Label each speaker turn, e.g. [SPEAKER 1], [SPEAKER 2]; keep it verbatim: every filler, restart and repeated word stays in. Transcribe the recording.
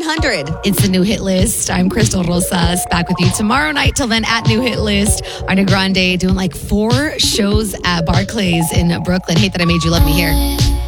[SPEAKER 1] hundred.
[SPEAKER 2] It's the New Hit List. I'm Crystal Rosas, back with you tomorrow night. Till then, at New Hit List, Ariana Grande doing like four shows at Barclays in Brooklyn. Hate That I Made You Love Me Here.